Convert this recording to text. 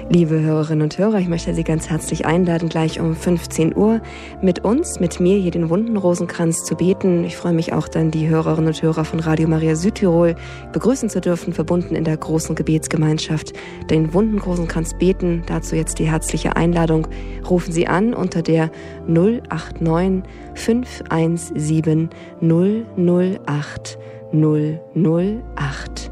Liebe Hörerinnen und Hörer, ich möchte Sie ganz herzlich einladen, gleich um 15 Uhr mit mir hier den Wundenrosenkranz zu beten. Ich freue mich auch dann, die Hörerinnen und Hörer von Radio Maria Südtirol begrüßen zu dürfen, verbunden in der großen Gebetsgemeinschaft. Den Wundenrosenkranz beten, dazu jetzt die herzliche Einladung. Rufen Sie an unter der 089 517 008 008.